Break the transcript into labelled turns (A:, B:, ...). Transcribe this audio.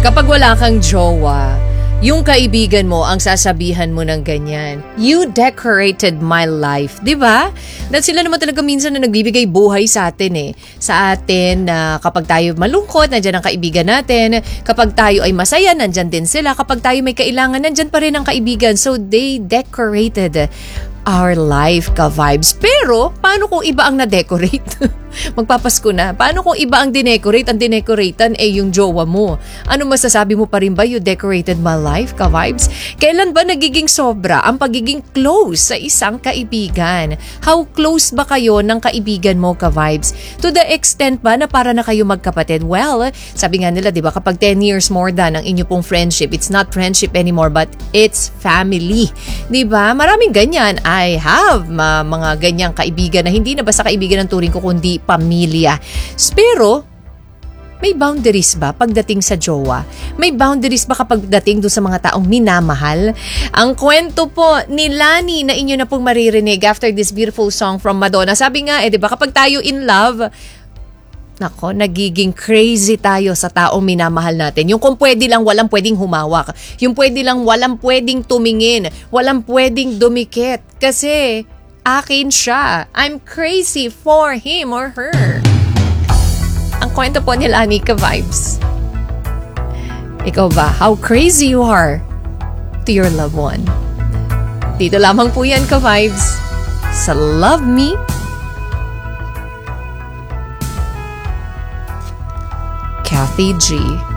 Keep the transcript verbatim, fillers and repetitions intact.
A: Kapag wala kang jowa, yung kaibigan mo ang sasabihan mo ng ganyan. You decorated my life, di ba? Dahil sila naman talaga minsan na nagbibigay buhay sa atin eh. Sa atin na uh, kapag tayo malungkot, nandyan ang kaibigan natin. Kapag tayo ay masaya, nandyan din sila. Kapag tayo may kailangan, nandyan pa rin ang kaibigan. So they decorated our life, ka-vibes. Pero, paano kung iba ang na-decorate? Magpapasko na. Paano kung iba ang dinecorate? Ang dinecoratean eh yung jowa mo. Ano masasabi mo pa rin ba? You decorated my life, ka-vibes? Kailan ba nagiging sobra ang pagiging close sa isang kaibigan? How close ba kayo ng kaibigan mo, ka-vibes? To the extent ba na para na kayo magkapatid? Well, sabi nga nila, di ba, kapag ten years more than ang inyo pong friendship, it's not friendship anymore, but it's family. Di ba? Maraming ganyan. I have ma- mga ganyang kaibigan na hindi na basta kaibigan ng turing ko, kundi pamilya. Pero, may boundaries ba pagdating sa jowa? May boundaries ba kapag dating doon sa mga taong minamahal? Ang kwento po ni Lani na inyo na pong maririnig after this beautiful song from Madonna. Sabi nga, eh, di ba, kapag tayo in love, nako, nagiging crazy tayo sa taong minamahal natin. Yung kung pwede lang, walang pwedeng humawak. Yung pwede lang, walang pwedeng tumingin. Walang pwedeng dumikit. Kasi, akin siya. I'm crazy for him or her. Ang kwento po ni Lani, ka-vibes. Ikaw ba? How crazy you are to your loved one? Dito lamang po yan, ka-vibes. Sa Love Me, Kathy G.